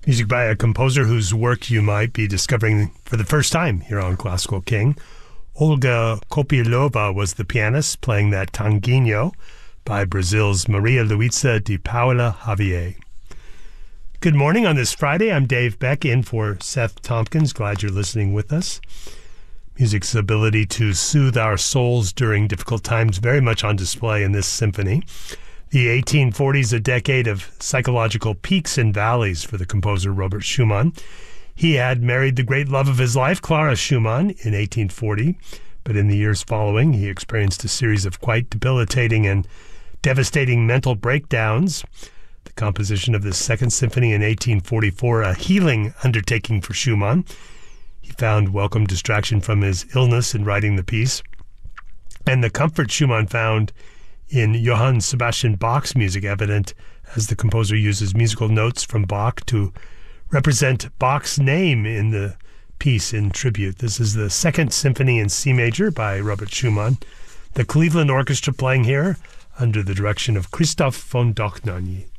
Music by a composer whose work you might be discovering for the first time here on Classical King. Olga Kopielova was the pianist playing that Tanguinho by Brazil's Maria Luisa de Paula Javier. Good morning on this Friday. I'm Dave Beck in for Seth Tompkins. Glad you're listening with us. Music's ability to soothe our souls during difficult times very much on display in this symphony. The 1840s, a decade of psychological peaks and valleys for the composer Robert Schumann. He had married the great love of his life, Clara Schumann, in 1840, but in the years following, he experienced a series of quite debilitating and devastating mental breakdowns. The composition of the Second Symphony in 1844, a healing undertaking for Schumann. He found welcome distraction from his illness in writing the piece, and the comfort Schumann found in Johann Sebastian Bach's music, evident as the composer uses musical notes from Bach to represent Bach's name in the piece in tribute. This is the Second Symphony in C major by Robert Schumann. The Cleveland Orchestra playing here under the direction of Christoph von Dohnanyi.